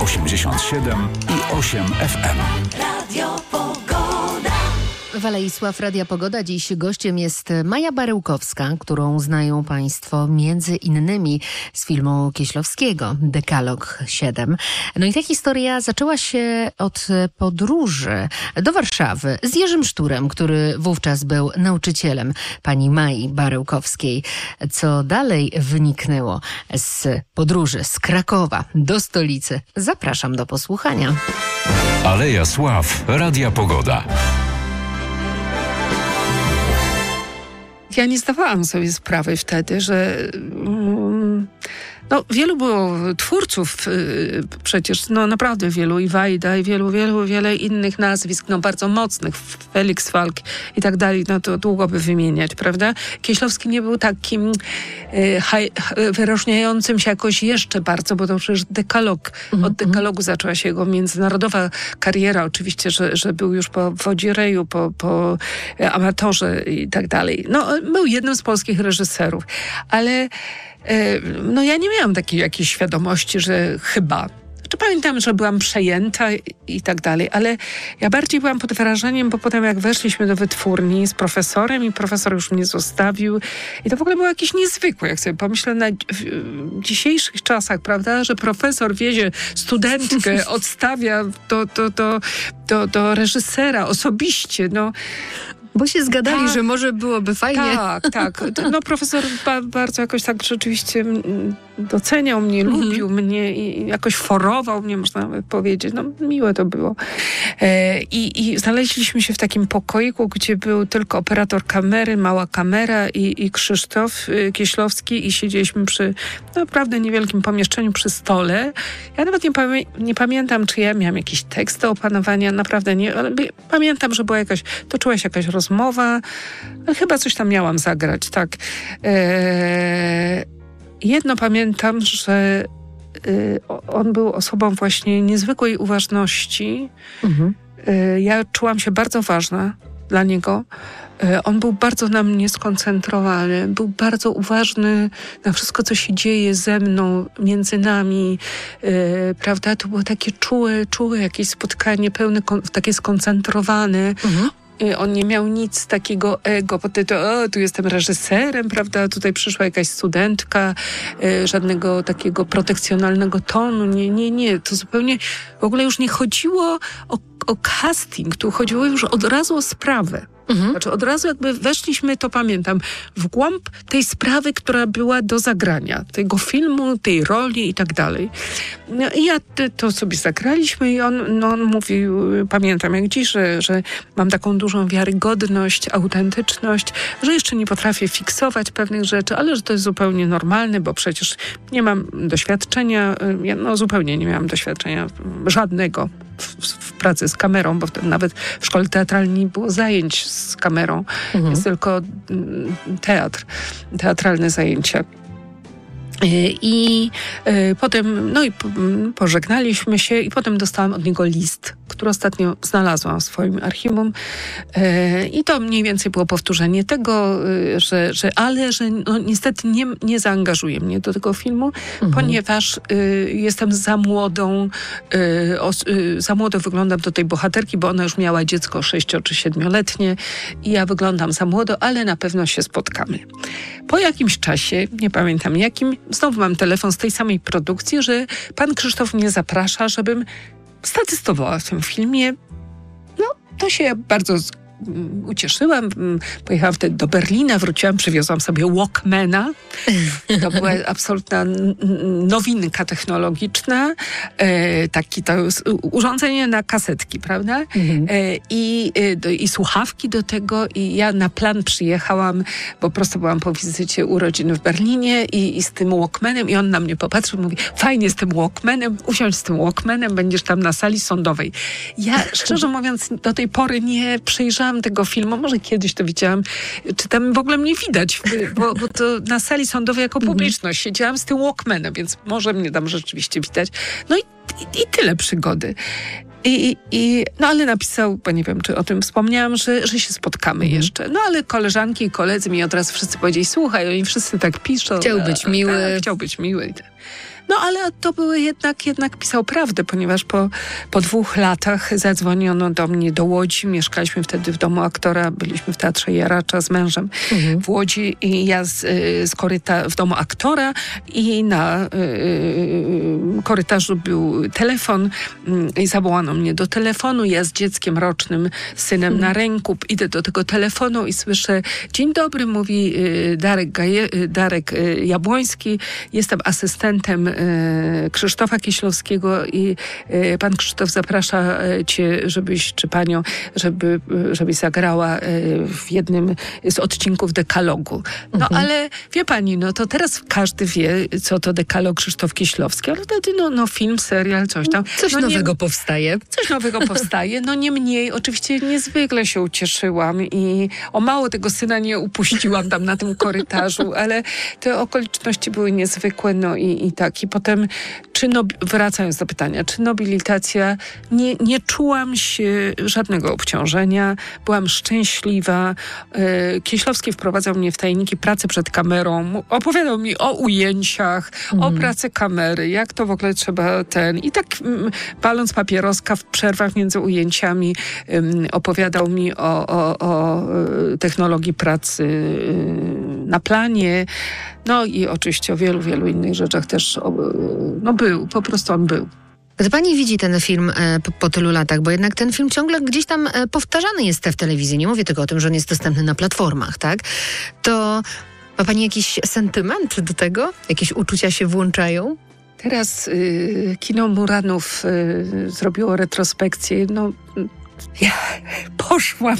87 i 8 FM. Radio Pogoda. W Alei Sław Radia Pogoda dziś gościem jest Maja Barełkowska, którą znają Państwo między innymi z filmu Kieślowskiego Dekalog 7. No i ta historia zaczęła się od podróży do Warszawy z Jerzym Szturem, który wówczas był nauczycielem pani Mai Barełkowskiej. Co dalej wyniknęło z podróży z Krakowa do stolicy? Zapraszam do posłuchania. Aleja Sław Radia Pogoda. Ja nie zdawałam sobie sprawy wtedy, że wielu było twórców przecież, naprawdę wielu, i Wajda, i wiele innych nazwisk, bardzo mocnych, Felix Falk i tak dalej, to długo by wymieniać, prawda? Kieślowski nie był takim wyróżniającym się jakoś jeszcze bardzo, bo to przecież Dekalog, od Dekalogu zaczęła się jego międzynarodowa kariera, oczywiście, że był już po Wodzireju, po Amatorze i tak dalej. Był jednym z polskich reżyserów, ale ja nie miałam takiej jakiejś świadomości, że chyba. Pamiętam, że byłam przejęta i tak dalej, ale ja bardziej byłam pod wrażeniem, bo potem jak weszliśmy do wytwórni z profesorem i profesor już mnie zostawił i to w ogóle było jakieś niezwykłe, jak sobie pomyślę w dzisiejszych czasach, prawda, że profesor wiezie studentkę, odstawia do reżysera osobiście, Bo się zgadali, że może byłoby fajnie. Tak. Profesor bardzo jakoś tak rzeczywiście doceniał mnie, lubił mnie i jakoś forował mnie, można powiedzieć. Miłe to było. I znaleźliśmy się w takim pokoiku, gdzie był tylko operator kamery, mała kamera i Krzysztof Kieślowski i siedzieliśmy przy naprawdę niewielkim pomieszczeniu przy stole. Ja nawet nie pamiętam, czy ja miałam jakiś tekst do opanowania, naprawdę nie, ale pamiętam, że toczyła się jakaś rozmowa, ale chyba coś tam miałam zagrać, tak. Jedno pamiętam, że on był osobą właśnie niezwykłej uważności. Ja czułam się bardzo ważna dla niego. On był bardzo na mnie skoncentrowany, był bardzo uważny na wszystko, co się dzieje ze mną, między nami, prawda? To było takie czułe jakieś spotkanie, pełne, takie skoncentrowane. On nie miał nic takiego ego, bo tu jestem reżyserem, prawda, tutaj przyszła jakaś studentka, żadnego takiego protekcjonalnego tonu, nie, to zupełnie w ogóle już nie chodziło o casting, tu chodziło już od razu o sprawę. Znaczy od razu jakby weszliśmy, to pamiętam, w głąb tej sprawy, która była do zagrania, tego filmu, tej roli i tak dalej. I ja to sobie zagraliśmy i on mówił, pamiętam jak dziś, że mam taką dużą wiarygodność, autentyczność, że jeszcze nie potrafię fiksować pewnych rzeczy, ale że to jest zupełnie normalne, bo przecież nie mam doświadczenia, ja zupełnie nie miałam doświadczenia żadnego w pracy z kamerą, bo wtedy nawet w szkole teatralnej nie było zajęć z kamerą. Jest tylko teatralne zajęcia. I potem, pożegnaliśmy się i potem dostałam od niego list, który ostatnio znalazłam w swoim archiwum. I to mniej więcej było powtórzenie tego, że niestety nie zaangażuje mnie do tego filmu, ponieważ jestem za młodą, za młodo wyglądam do tej bohaterki, bo ona już miała dziecko 6- czy 7-letnie i ja wyglądam za młodo, ale na pewno się spotkamy. Po jakimś czasie, nie pamiętam jakim, znowu mam telefon z tej samej produkcji, że pan Krzysztof mnie zaprasza, żebym statystowała w tym filmie. To się bardzo ucieszyłam. Pojechałam wtedy do Berlina, wróciłam, przywiozłam sobie Walkmana. To była absolutna nowinka technologiczna. To urządzenie na kasetki, prawda? I słuchawki do tego. I ja na plan przyjechałam, bo prosto byłam po wizycie urodzin w Berlinie i z tym Walkmanem. I on na mnie popatrzył i mówi, fajnie z tym Walkmanem, usiądź z tym Walkmanem, będziesz tam na sali sądowej. Ja, szczerze mówiąc, do tej pory nie przejrzałam tego filmu, może kiedyś to widziałam, czy tam w ogóle mnie widać, bo to na sali sądowej jako publiczność siedziałam z tym Walkmanem, więc może mnie tam rzeczywiście widać. I tyle przygody. Ale napisał, bo nie wiem, czy o tym wspomniałam, że się spotkamy jeszcze. Ale koleżanki i koledzy mi od razu wszyscy powiedzieli, słuchaj, oni wszyscy tak piszą. Chciał być miły. Chciał być miły. No ale to były jednak pisał prawdę, ponieważ po 2 latach zadzwoniono do mnie do Łodzi. Mieszkaliśmy wtedy w domu aktora, byliśmy w Teatrze Jaracza z mężem w Łodzi i ja w domu aktora i na korytarzu był telefon i zawołano mnie do telefonu. Ja z dzieckiem rocznym, synem na ręku, idę do tego telefonu i słyszę: dzień dobry, mówi Darek Jabłoński. Jestem asystentem Krzysztofa Kieślowskiego i pan Krzysztof zaprasza cię, żebyś zagrała w jednym z odcinków Dekalogu. No ale wie pani, no to teraz każdy wie, co to Dekalog Krzysztof Kieślowski, ale wtedy film, serial, coś tam. Coś nowego powstaje. Coś nowego powstaje. No niemniej, oczywiście niezwykle się ucieszyłam i o mało tego syna nie upuściłam tam na tym korytarzu, ale te okoliczności były niezwykłe, no i tak. I potem, wracając do pytania, czy nobilitacja, nie czułam się żadnego obciążenia, byłam szczęśliwa. Kieślowski wprowadzał mnie w tajniki pracy przed kamerą, opowiadał mi o ujęciach, o pracy kamery, jak to w ogóle trzeba i tak paląc papieroska w przerwach między ujęciami opowiadał mi o technologii pracy na planie, no i oczywiście o wielu, wielu innych rzeczach też po prostu on był. Gdy pani widzi ten film po tylu latach, bo jednak ten film ciągle gdzieś tam powtarzany jest w telewizji, nie mówię tylko o tym, że on jest dostępny na platformach, tak? To ma pani jakiś sentyment do tego? Jakieś uczucia się włączają? Teraz kino Muranów zrobiło retrospekcję. No, ja poszłam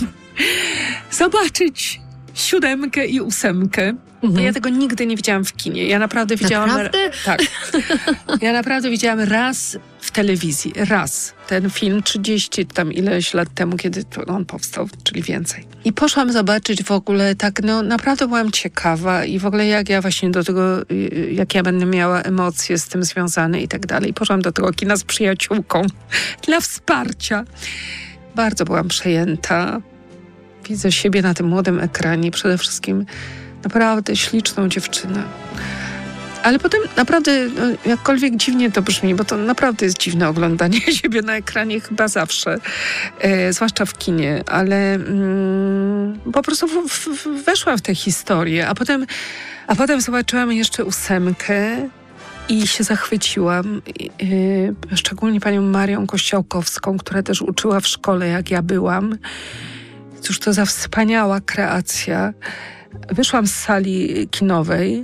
zobaczyć 7 i 8. Ja tego nigdy nie widziałam w kinie. Ja naprawdę widziałam... Naprawdę? Tak. Ja naprawdę widziałam raz w telewizji. Raz. Ten film 30 tam ileś lat temu, kiedy on powstał, czyli więcej. I poszłam zobaczyć w ogóle tak, naprawdę byłam ciekawa i w ogóle jak ja właśnie do tego, jak ja będę miała emocje z tym związane i tak dalej. Poszłam do tego kina z przyjaciółką dla wsparcia. Bardzo byłam przejęta. Widzę siebie na tym młodym ekranie. Przede wszystkim naprawdę śliczną dziewczynę. Ale potem naprawdę, jakkolwiek dziwnie to brzmi, bo to naprawdę jest dziwne oglądanie siebie na ekranie chyba zawsze, zwłaszcza w kinie, ale po prostu weszłam w tę historię, a potem zobaczyłam jeszcze 8 i się zachwyciłam. Szczególnie panią Marią Kościołkowską, która też uczyła w szkole, jak ja byłam. Cóż to za wspaniała kreacja. Wyszłam z sali kinowej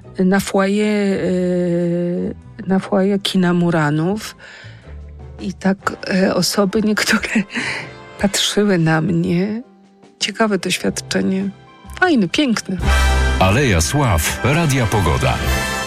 na foyer kina Muranów i tak osoby niektóre patrzyły na mnie. Ciekawe doświadczenie. Fajne, piękne. Aleja Sław, Radia Pogoda.